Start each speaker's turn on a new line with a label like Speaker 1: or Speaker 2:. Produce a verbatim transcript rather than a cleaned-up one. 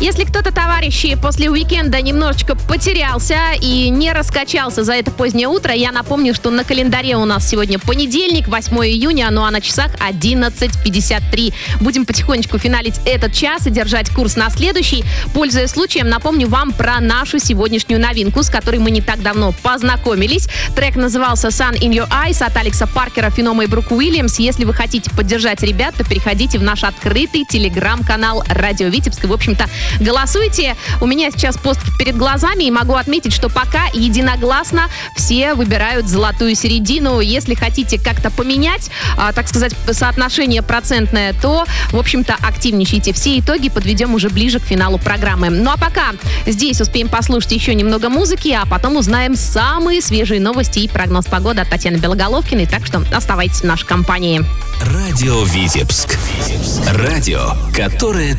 Speaker 1: Если кто-то, товарищи, после уикенда немножечко потерялся и не раскачался за это позднее утро, я напомню, что на календаре у нас сегодня понедельник, восьмое июня, ну а на часах одиннадцать пятьдесят три. Будем потихонечку финалить этот час и держать курс на следующий. Пользуясь случаем, напомню вам про нашу сегодняшнюю новинку, с которой мы не так давно познакомились. Трек назывался Sun in Your Eyes от Алекса Паркера, Фенома и Брук Уильямс. Если вы хотите поддержать ребят, то переходите в наш открытый телеграм-канал Радио Витебск. И, в общем-то, голосуйте. У меня сейчас пост перед глазами, и могу отметить, что пока единогласно все выбирают золотую середину. Если хотите как-то поменять, а, так сказать, соотношение процентное, то, в общем-то, активничайте. Все итоги подведем уже ближе к финалу программы. Ну а пока здесь успеем послушать еще немного музыки, а потом узнаем самые свежие новости и прогноз погоды от Татьяны Белоголовкиной. Так что оставайтесь в нашей компании.
Speaker 2: Радио Витебск. Радио, которое